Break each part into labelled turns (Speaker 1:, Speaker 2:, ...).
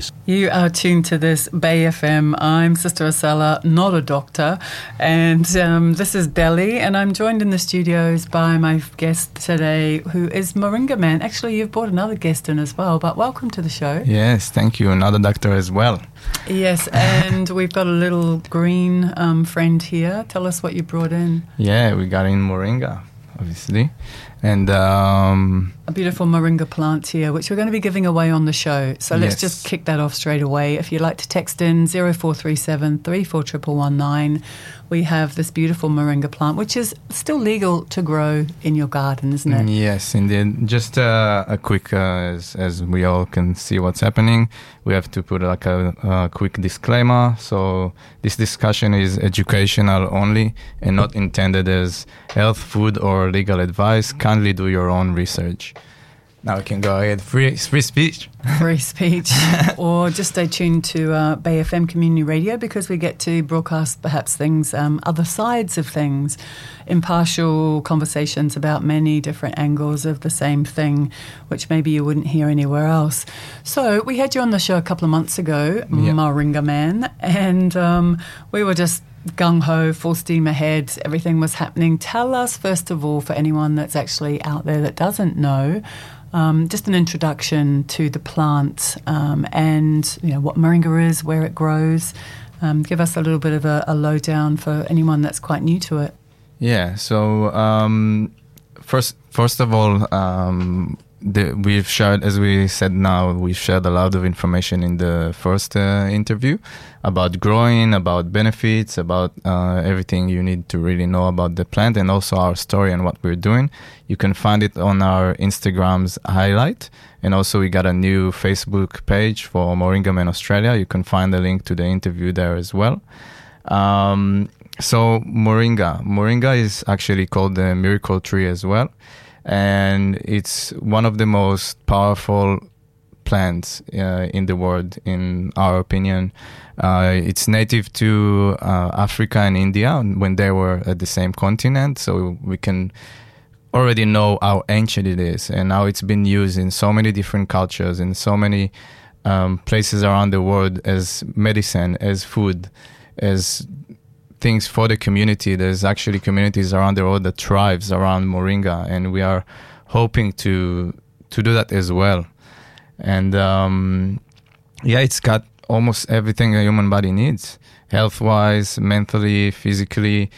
Speaker 1: You are tuned to this Bay FM. I'm Sister Acela, not a doctor, and this is Belly, and I'm joined in the studios by my guest today, who is Moringa Man. Actually, you've brought another guest in as well, but welcome to the show.
Speaker 2: Yes, thank you. Another doctor as well.
Speaker 1: Yes, and we've got a little green friend here. Tell us what you brought in.
Speaker 2: Yeah, we got in Moringa, obviously. And
Speaker 1: a beautiful moringa plant here, which we're going to be giving away on the show. So let's just kick that off straight away. If you'd like to text in 0437 341119, we have this beautiful moringa plant, which is still legal to grow in your garden, isn't it?
Speaker 2: Yes, indeed. Just a quick, as we all can see what's happening, we have to put like a quick disclaimer. So this discussion is educational only and not intended as health, food, or legal advice. Kindly do your own research. Now we can go ahead. Free speech.
Speaker 1: Free speech. Or just stay tuned to Bay FM Community Radio, because we get to broadcast perhaps things, other sides of things, impartial conversations about many different angles of the same thing, which maybe you wouldn't hear anywhere else. So we had you on the show a couple of months ago, Moringa Man, and we were just gung-ho, full steam ahead, everything was happening. Tell us, first of all, for anyone that's actually out there that doesn't know, just an introduction to the plant and what moringa is, where it grows. Give us a little bit of a lowdown for anyone that's quite new to it.
Speaker 2: Yeah, so first of all, we've shared, as we said now, we've shared a lot of information in the first interview about growing, about benefits, about everything you need to really know about the plant, and also our story and what we're doing. You can find it on our Instagram's highlight, and also we got a new Facebook page for Moringa Man Australia. You can find the link to the interview there as well. So Moringa is actually called the miracle tree as well. And it's one of the most powerful plants in the world, in our opinion. It's native to Africa and India when they were at the same continent, so we can already know how ancient it is and how it's been used in so many different cultures, in so many places around the world as medicine, as food, as things for the community. There's actually communities around the world that thrives around moringa, and we are hoping to do that as well. And it's got almost everything a human body needs, health-wise, mentally, physically,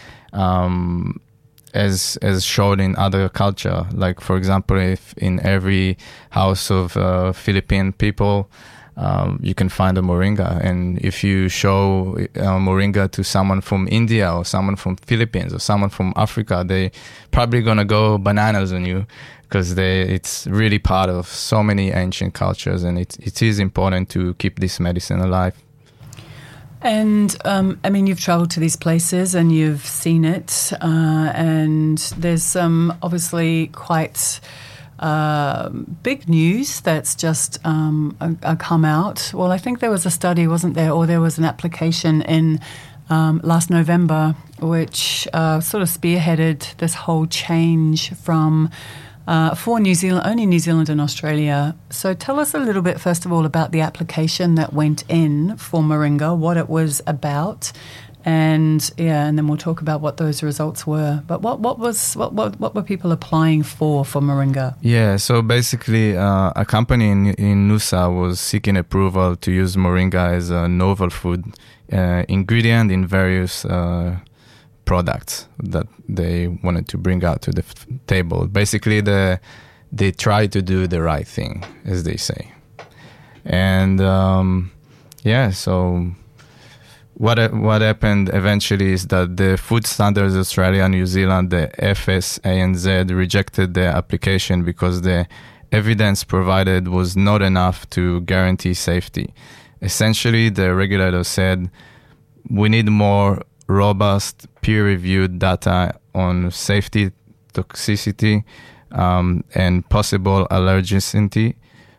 Speaker 2: as shown in other culture. Like, for example, if in every house of Philippine people, you can find a moringa, and if you show moringa to someone from India or someone from Philippines or someone from Africa, they probably gonna go bananas on you, because it's really part of so many ancient cultures, and it is important to keep this medicine alive.
Speaker 1: And you've traveled to these places and you've seen it, and there's some obviously quite big news that's just come out. Well, I think there was a study, wasn't there, or there was an application in last November which sort of spearheaded this whole change from for New Zealand, only New Zealand and Australia. So tell us a little bit, first of all, about the application that went in for moringa, what it was about, and then we'll talk about what those results were. But what were people applying for moringa? Yeah,
Speaker 2: so basically a company in Nusa was seeking approval to use moringa as a novel food ingredient in various products that they wanted to bring out to the table. Basically, they try to do the right thing, as they say. And so what happened eventually is that the Food Standards Australia and New Zealand, the FSANZ, rejected the application because the evidence provided was not enough to guarantee safety. Essentially, the regulator said, we need more robust, peer-reviewed data on safety, toxicity, and possible allergenicity,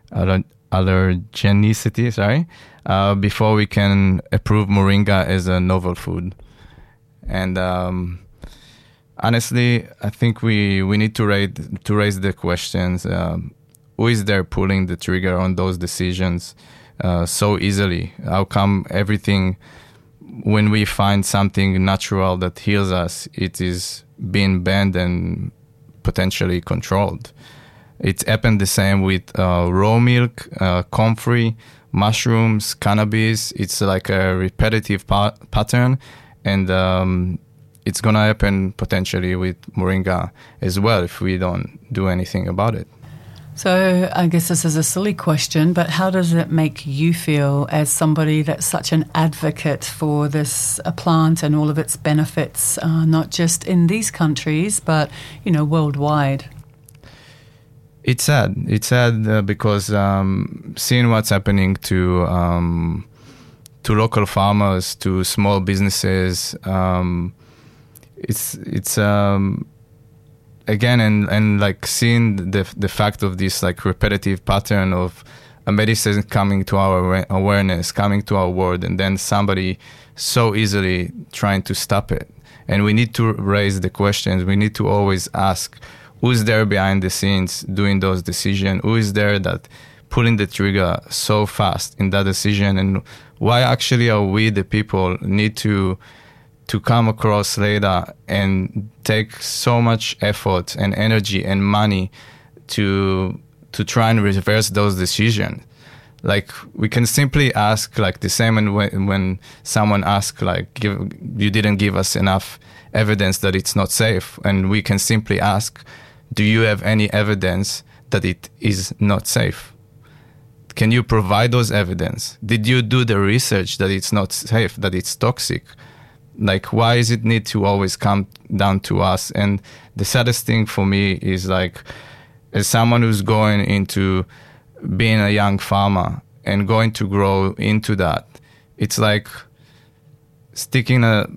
Speaker 2: before we can approve moringa as a novel food. And honestly, I think we need to raise the questions. Who is there pulling the trigger on those decisions? so easily? How come everything, when we find something natural that heals us, it is being banned and potentially controlled? It happened the same with raw milk, comfrey, mushrooms, cannabis. It's like a repetitive pattern, and it's going to happen potentially with moringa as well if we don't do anything about it.
Speaker 1: So I guess this is a silly question, but how does it make you feel as somebody that's such an advocate for this plant and all of its benefits, not just in these countries, but, worldwide?
Speaker 2: It's sad. It's sad because seeing what's happening to local farmers, to small businesses, it's again, and like seeing the fact of this like repetitive pattern of a medicine coming to our awareness, coming to our world, and then somebody so easily trying to stop it. And we need to raise the questions. We need to always ask, who's there behind the scenes doing those decisions? Who is there that pulling the trigger so fast in that decision? And why actually are we, the people, need to come across later and take so much effort and energy and money to try and reverse those decisions? Like, we can simply ask, like the same when someone asks, like, you didn't give us enough evidence that it's not safe. And we can simply ask, do you have any evidence that it is not safe? Can you provide those evidence? Did you do the research that it's not safe, that it's toxic? Like, why is it need to always come down to us? And the saddest thing for me is, like, as someone who's going into being a young farmer and going to grow into that, it's like sticking a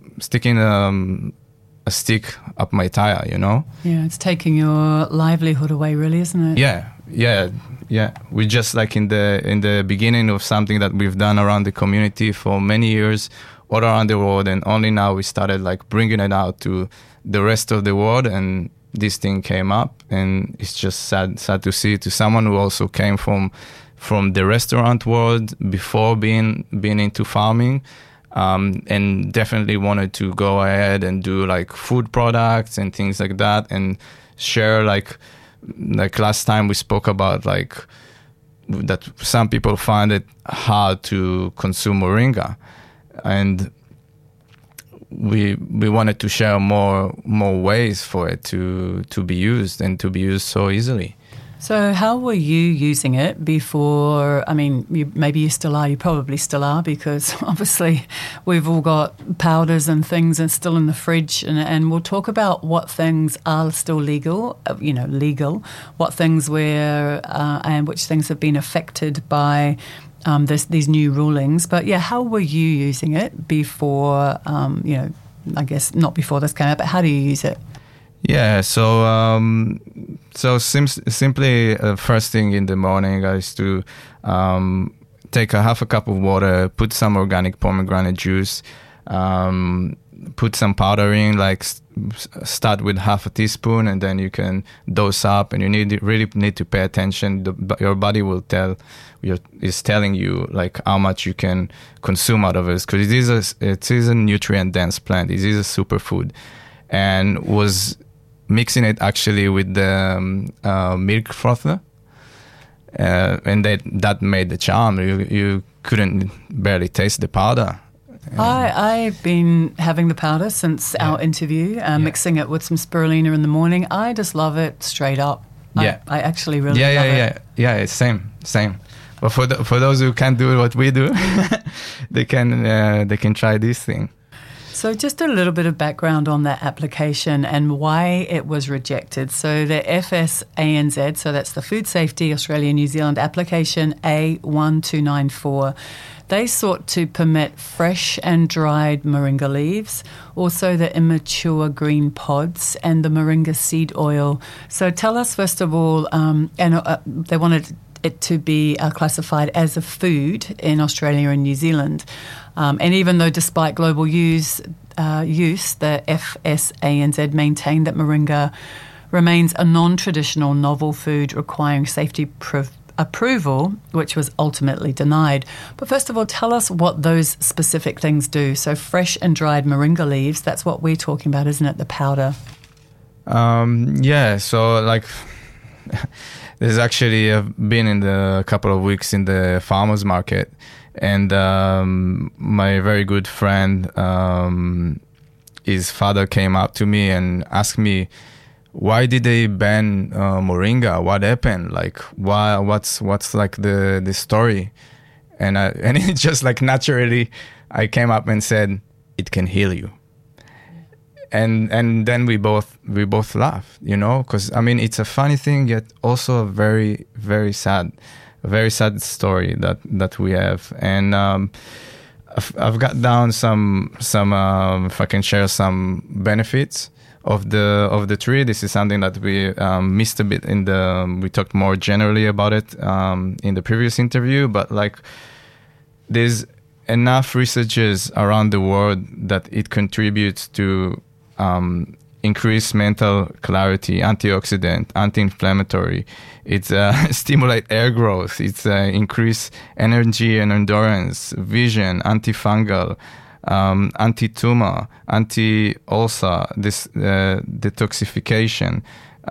Speaker 2: stick up my tire,
Speaker 1: Yeah, it's taking your livelihood away, really, isn't it?
Speaker 2: Yeah. We just like in the beginning of something that we've done around the community for many years, all around the world, and only now we started like bringing it out to the rest of the world, and this thing came up, and it's just sad to see, to someone who also came from the restaurant world before being into farming, and definitely wanted to go ahead and do like food products and things like that, and share like last time we spoke about like that some people find it hard to consume moringa. And we wanted to share more ways for it to be used, and to be used so easily.
Speaker 1: So how were you using it before? I mean, maybe you still are. You probably still are, because obviously we've all got powders and things and still in the fridge. And we'll talk about what things are still legal, what things were, and which things have been affected by these new rulings. But yeah, how were you using it before, I guess not before this came out, but how do you use it?
Speaker 2: Yeah, simply first thing in the morning, I used to take half a cup of water, put some organic pomegranate juice, put some powder in, like start with half a teaspoon, and then you can dose up, and you really need to pay attention. Your body will is telling you like how much you can consume out of it, because it is a nutrient dense plant. It is a superfood, and was mixing it actually with the milk frother, and that made the charm. You couldn't barely taste the powder.
Speaker 1: I've been having the powder since our interview, mixing it with some spirulina in the morning. I just love it straight up. I actually really love it.
Speaker 2: Yeah, it's same. But for those who can't do what we do, they can try this thing.
Speaker 1: So just a little bit of background on that application and why it was rejected. So the FSANZ, so that's the Food Safety Australia New Zealand application A1294, they sought to permit fresh and dried moringa leaves, also the immature green pods and the moringa seed oil. So tell us first of all, they wanted it to be classified as a food in Australia and New Zealand. And even though despite global use, the FSANZ maintained that moringa remains a non-traditional novel food requiring safety approval, which was ultimately denied. But first of all, tell us what those specific things do. So fresh and dried moringa leaves, that's what we're talking about, isn't it? The powder.
Speaker 2: Yeah, so like there's actually been in the couple of weeks in the farmers market, and my very good friend, his father came up to me and asked me, why did they ban moringa? What happened? Like, why? What's like the story? And it just like naturally, I came up and said, it can heal you. And then we both laughed, because I mean it's a funny thing, yet also a very very sad story that we have. And I've got down some if I can share some benefits of the tree. This is something that we missed a bit we talked more generally about it in the previous interview, but like there's enough researches around the world that it contributes to increase mental clarity, antioxidant, anti-inflammatory. It's stimulate hair growth. It's increase energy and endurance, vision, antifungal, anti-tumor, anti-ulcer, detoxification,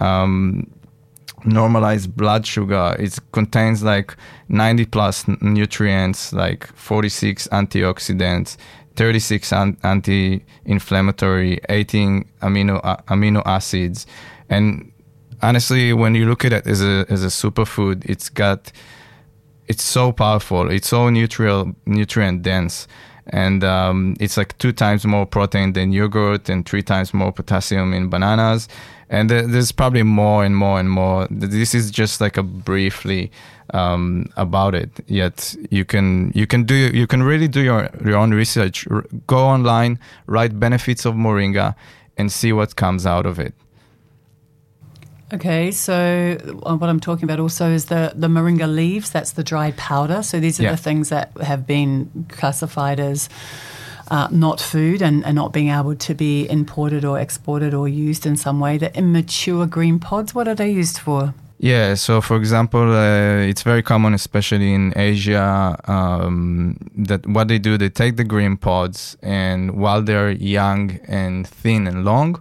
Speaker 2: normalize blood sugar. It contains like 90 plus nutrients, like 46 antioxidants, 36 anti-inflammatory, 18 amino acids. And honestly, when you look at it as a superfood, it's so powerful. It's so nutrient dense. And it's like 2 times more protein than yogurt and 3 times more potassium in bananas. And there's probably more and more and more. This is just like a briefly about it. Yet you can really do your own research. Go online, write benefits of moringa, and see what comes out of it.
Speaker 1: Okay, so what I'm talking about also is the moringa leaves. That's the dried powder. So these are the things that have been classified as not food and not being able to be imported or exported or used in some way. The immature green pods, what are they used for?
Speaker 2: Yeah, so for example, it's very common, especially in Asia, that what they do, they take the green pods, and while they're young and thin and long,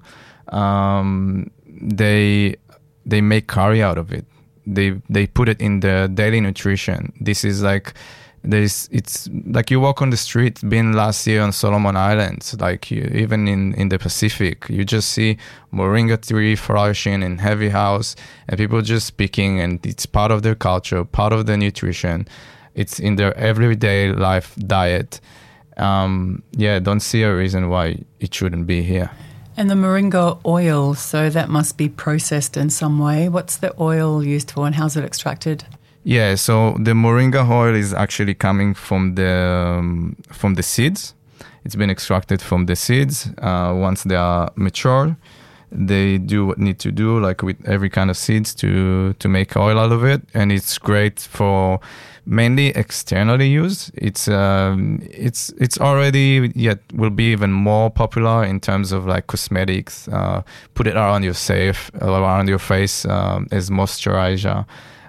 Speaker 2: they make curry out of it. They put it in their daily nutrition. This is like it's like you walk on the street. Been last year on Solomon Islands, like even in the Pacific, you just see moringa tree flourishing in heavy house, and people just picking, and it's part of their culture, part of their nutrition. It's in their everyday life diet. Don't see a reason why it shouldn't be here.
Speaker 1: And the moringa oil, so that must be processed in some way. What's the oil used for, and how's it extracted?
Speaker 2: Yeah, so the moringa oil is actually coming from the seeds. It's been extracted from the seeds. Once they are mature, they do what need to do, like with every kind of seeds, to make oil out of it, and it's great for mainly externally used. It's already, yet will be even more popular in terms of like cosmetics. Put it around your face as moisturizer.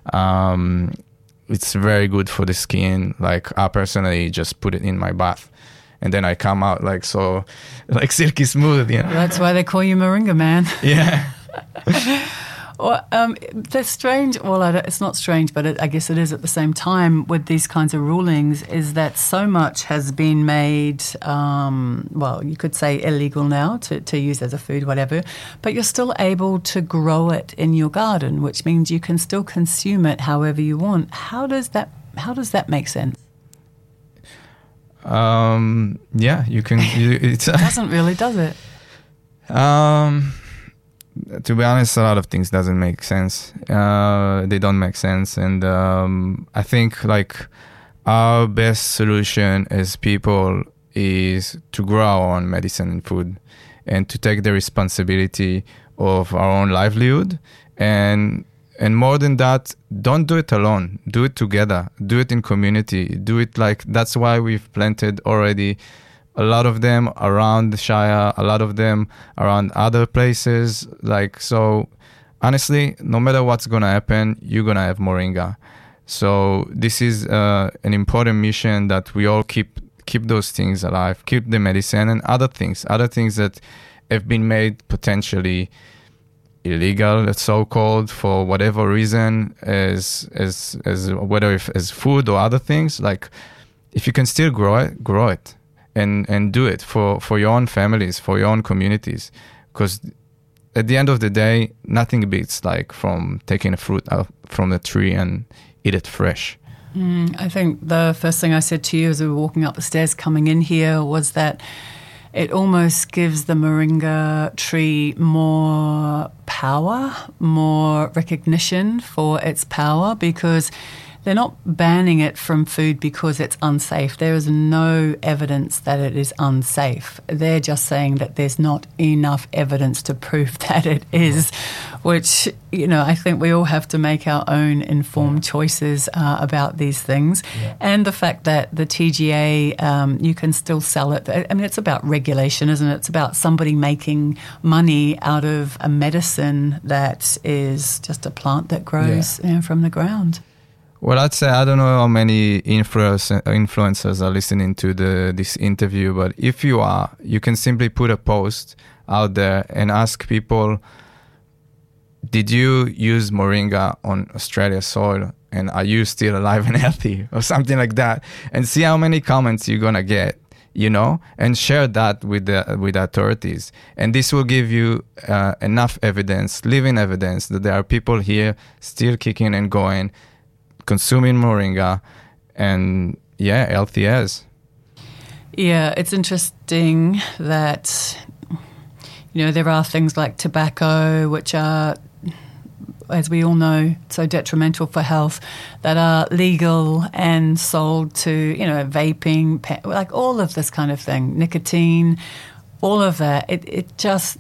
Speaker 2: It's very good for the skin. Like I personally just put it in my bath, and then I come out like silky smooth.
Speaker 1: That's why they call you Moringa Man.
Speaker 2: Yeah.
Speaker 1: Well, that's strange. Well, it's not strange, but I guess it is at the same time with these kinds of rulings, is that so much has been made, you could say illegal now to use as a food, whatever, but you're still able to grow it in your garden, which means you can still consume it however you want. How does that make sense?
Speaker 2: You can. It
Speaker 1: doesn't really, does it?
Speaker 2: To be honest, a lot of things doesn't make sense. They don't make sense, and I think like our best solution as people is to grow our own medicine and food, and to take the responsibility of our own livelihood. And more than that, don't do it alone. Do it together. Do it in community. Do it like that's why we've planted already. A lot of them around the Shire, a lot of them around other places. Like, so honestly, no matter what's going to happen, you're going to have moringa. So this is an important mission that we all keep those things alive, keep the medicine and other things that have been made potentially illegal, so-called, for whatever reason, as whether as food or other things. Like, if you can still grow it and do it for your own families, for your own communities, because at the end of the day, nothing beats like from taking a fruit out from the tree and eat it fresh.
Speaker 1: I think the first thing I said to you as we were walking up the stairs coming in here was that it almost gives the moringa tree more power, more recognition for its power, because they're not banning it from food because it's unsafe. There is no evidence that it is unsafe. They're just saying that there's not enough evidence to prove that it is, which, I think we all have to make our own informed choices about these things. Yeah. And the fact that the TGA, you can still sell it. I mean, it's about regulation, isn't it? It's about somebody making money out of a medicine that is just a plant that grows from the ground.
Speaker 2: Well, I'd say I don't know how many influencers are listening to this interview, but if you are, you can simply put a post out there and ask people, did you use moringa on Australia's soil, and are you still alive and healthy, or something like that, and see how many comments you're gonna get, and share that with the authorities. And this will give you enough evidence, living evidence, that there are people here still kicking and going, consuming moringa, and healthy as.
Speaker 1: Yeah, it's interesting that there are things like tobacco, which are, as we all know, so detrimental for health, that are legal and sold to vaping, like all of this kind of thing, nicotine, all of that. It just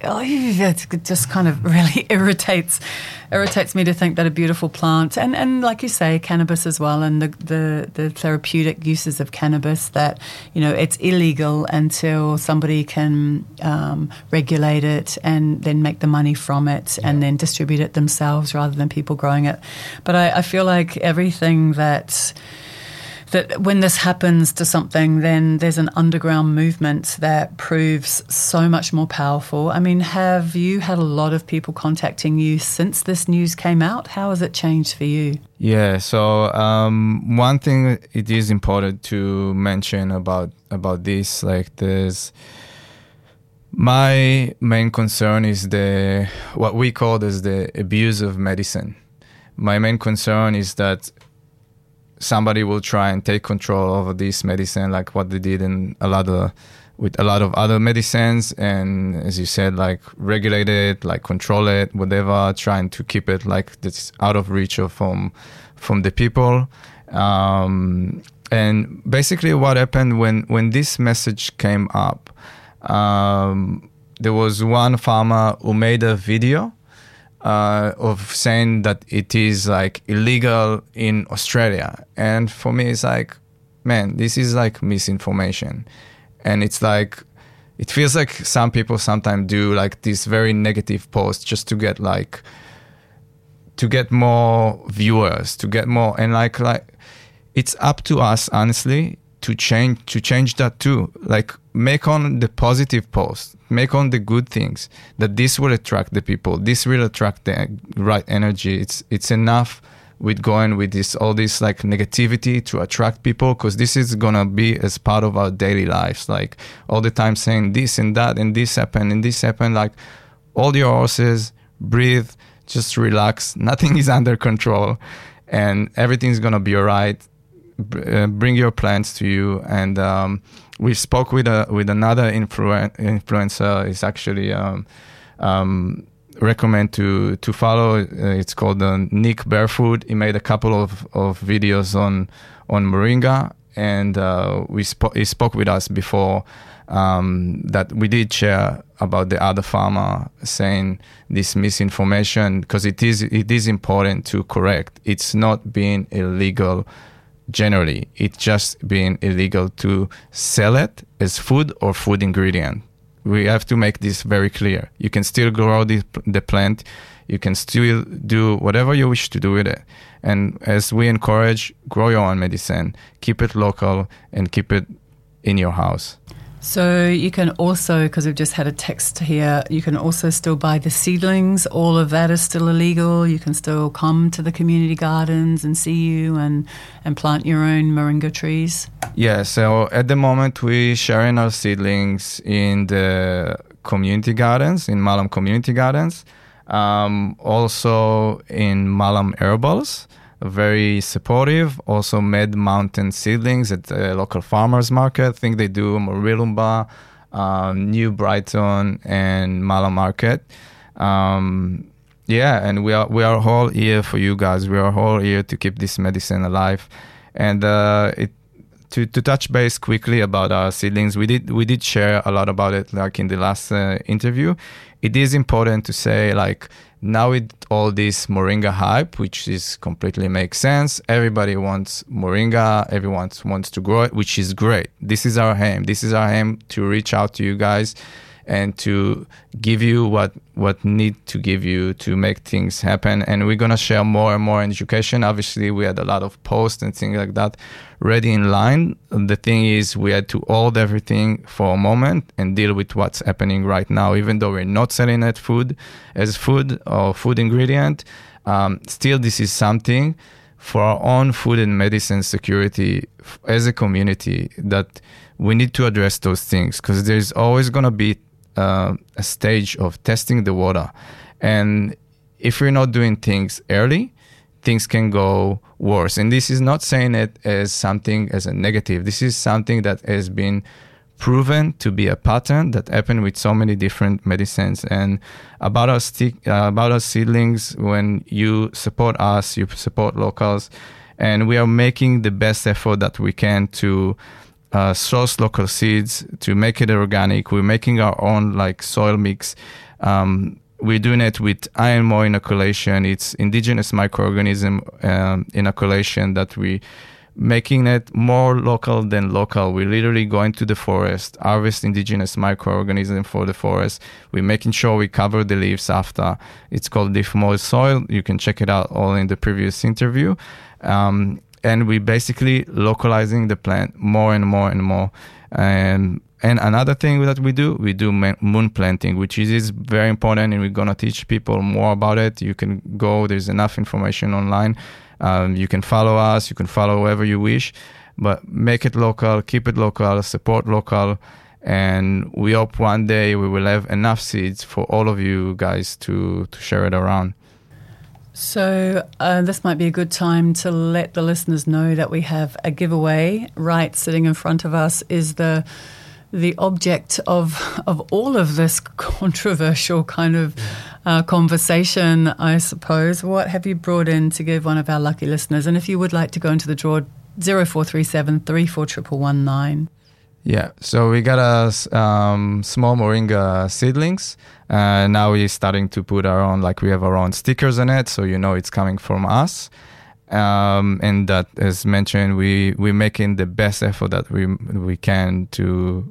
Speaker 1: kind of really irritates me to think that a beautiful plant, and like you say, cannabis as well, and the therapeutic uses of cannabis, that it's illegal until somebody can regulate it and then make the money from it and then distribute it themselves rather than people growing it. But I feel like everything that when this happens to something, then there's an underground movement that proves so much more powerful. I mean, have you had a lot of people contacting you since this news came out? How has it changed for you?
Speaker 2: Yeah, so one thing it is important to mention about this, like my main concern is what we call as the abuse of medicine. My main concern is that somebody will try and take control over this medicine, like what they did with a lot of other medicines, and as you said, like regulate it, like control it, whatever, trying to keep it like this out of reach from the people. And basically, what happened when this message came up, there was one farmer who made a video of saying that it is like illegal in Australia. And for me, it's like, man, this is like misinformation. And it's like, it feels like some people sometimes do like this very negative post just to get more viewers, to get more, and like it's up to us, honestly, to change that too. Like, make on the positive post, make on the good things, that this will attract the people, this will attract the right energy. It's enough with going with all this like negativity to attract people, because this is gonna be as part of our daily lives, like all the time saying this and that and this happened and this happened. Like, hold your horses, breathe, just relax, nothing is under control, and everything's gonna be all right. Bring your plants to you. And we spoke with another influencer. It's actually recommend to follow. It's called Nick Barefoot. He made a couple of videos on moringa, and he spoke with us before that we did share about the other farmer saying this misinformation, because it is important to correct. It's not being illegal generally, it's just being illegal to sell it as food or food ingredient. We have to make this very clear. You can still grow the plant, You can still do whatever you wish to do with it. And as we encourage, grow your own medicine, keep it local, and keep it in your house.
Speaker 1: So you can also, because we've just had a text here, you can also still buy the seedlings. All of that is still illegal. You can still come to the community gardens and see you and plant your own moringa trees.
Speaker 2: Yeah, so at the moment we're sharing our seedlings in the community gardens, in Malam Community Gardens, also in Malam Herbals. Very supportive. Also Med Mountain seedlings at the local farmers market. I think they do Morilumba, New Brighton, and Malam Market. And we are all here for you guys. We are all here to keep this medicine alive. And to touch base quickly about our seedlings, we did share a lot about it, like in the last interview. It is important to say, like, now with all this moringa hype, which is completely makes sense, everybody wants moringa, everyone wants to grow it, which is great. This is our aim. This is our aim, to reach out to you guys and to give you what need to give you to make things happen. And we're going to share more and more education. Obviously, we had a lot of posts and things like that ready in line. The thing is, we had to hold everything for a moment and deal with what's happening right now. Even though we're not selling it as food or food ingredient, still this is something for our own food and medicine security as a community that we need to address those things, because there's always going to be a stage of testing the water. And if we're not doing things early, things can go worse. And this is not saying it as something as a negative. This is something that has been proven to be a pattern that happened with so many different medicines. And about our seedlings, when you support us, you support locals, and we are making the best effort that we can to source local seeds, to make it organic. We're making our own soil mix. We're doing it with IMO inoculation. It's indigenous microorganism inoculation that we making it more local than local. We're literally going to the forest, harvest indigenous microorganism for the forest. We're making sure we cover the leaves after. It's called leaf moist soil. You can check it out all in the previous interview. And we basically localizing the plant more and more and more. And another thing that we do moon planting, which is very important, and we're going to teach people more about it. You can go, there's enough information online. You can follow us, you can follow whoever you wish, but make it local, keep it local, support local. And we hope one day we will have enough seeds for all of you guys to share it around.
Speaker 1: So this might be a good time to let the listeners know that we have a giveaway right sitting in front of us. Is the object of all of this controversial kind of conversation, I suppose. What have you brought in to give one of our lucky listeners? And if you would like to go into the draw, 0437 341119.
Speaker 2: Yeah, so we got a small moringa seedlings. Now we're starting to put our own, we have our own stickers on it, so you know it's coming from us. And that, as mentioned, we're making the best effort that we can to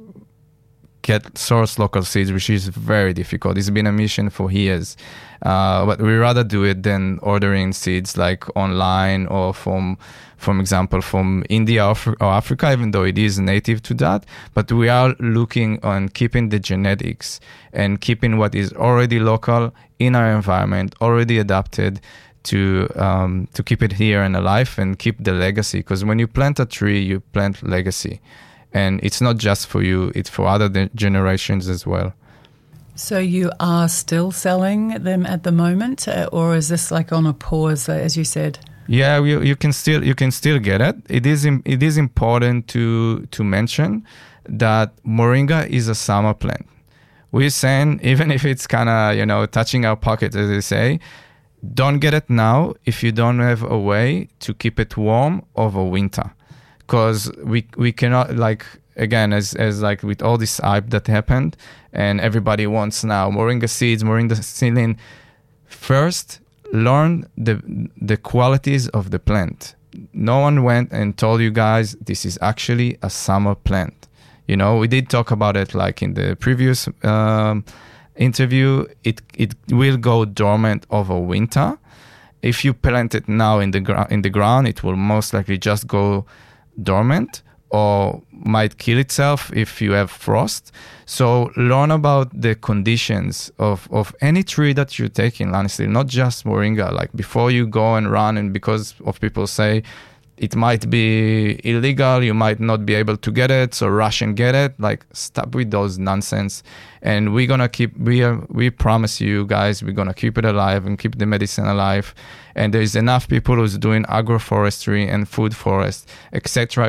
Speaker 2: source local seeds, which is very difficult. It's been a mission for years. But we rather do it than ordering seeds online or from example, from India or Africa, even though it is native to that. But we are looking on keeping the genetics and keeping what is already local in our environment, already adapted to keep it here and alive and keep the legacy. Because when you plant a tree, you plant legacy. And it's not just for you, it's for other generations as well.
Speaker 1: So you are still selling them at the moment, or is this on a pause, as you said?
Speaker 2: Yeah, you can still get it. It is important to mention that moringa is a summer plant. We're saying, even if it's kind of touching our pocket, as they say, don't get it now if you don't have a way to keep it warm over winter. Because we cannot, again, as with all this hype that happened, and everybody wants now moringa seeds, moringa seedling. First, learn the qualities of the plant. No one went and told you guys this is actually a summer plant. We did talk about it in the previous interview, it will go dormant over winter. If you plant it now in the ground, it will most likely just go dormant or might kill itself if you have frost. So learn about the conditions of any tree that you're taking, honestly, not just moringa. Like before you go and run, and because of people say it might be illegal, you might not be able to get it, so rush and get it. Like, stop with those nonsense. And we're gonna we promise you guys, we're gonna keep it alive and keep the medicine alive. And there's enough people who's doing agroforestry and food forest, etc.,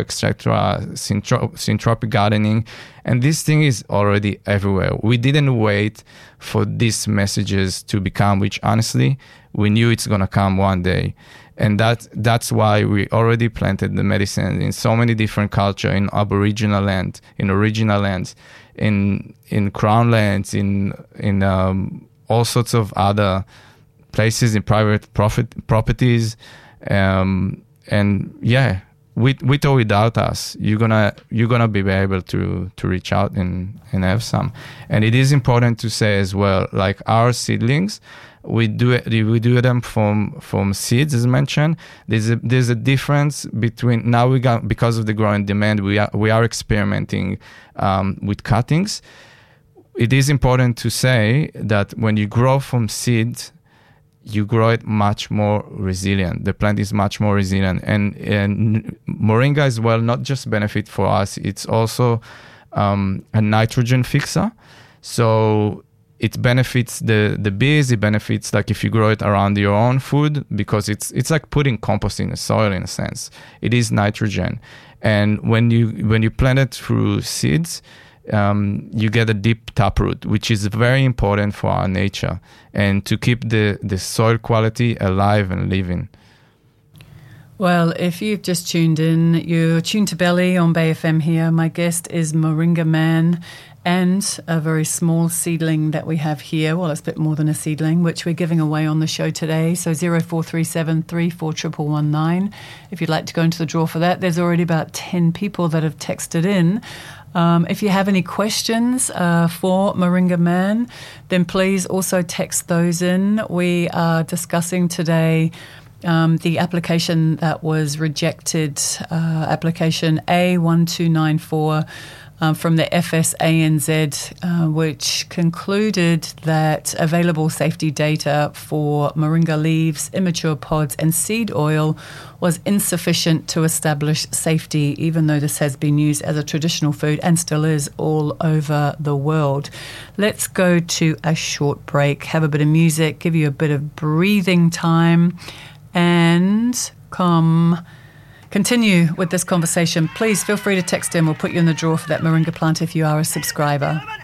Speaker 2: syntropic gardening, and this thing is already everywhere. We didn't wait for these messages to become, which honestly, we knew it's gonna come one day. And that's why we already planted the medicine in so many different culture, in Aboriginal land, in original lands, in crown lands, in all sorts of other places, in private properties, and yeah, with or without us, you're gonna be able to reach out and have some. And it is important to say as well, like our seedlings, we do them from seeds, as mentioned. There's a difference between now because of the growing demand, we are experimenting with cuttings. It is important to say that when you grow from seeds, you grow it much more resilient. The plant is much more resilient, and moringa as well. Not just benefit for us; it's also a nitrogen fixer. So it benefits the bees. It benefits, like if you grow it around your own food, because it's like putting compost in the soil in a sense. It is nitrogen, and when you plant it through seeds, you get a deep taproot, which is very important for our nature and to keep the soil quality alive and living.
Speaker 1: Well, if you've just tuned in, you're tuned to Belly on Bay FM here. My guest is Moringa Man, and a very small seedling that we have here. Well, it's a bit more than a seedling, which we're giving away on the show today. So 0437 341119. If you'd like to go into the draw for that, there's already about 10 people that have texted in. If you have any questions for Moringa Man, then please also text those in. We are discussing today the application that was rejected, application A1294 from the FSANZ, which concluded that available safety data for moringa leaves, immature pods and seed oil was insufficient to establish safety, even though this has been used as a traditional food and still is all over the world. Let's go to a short break, have a bit of music, give you a bit of breathing time, and continue with this conversation. Please feel free to text in. We'll put you in the draw for that moringa plant if you are a subscriber.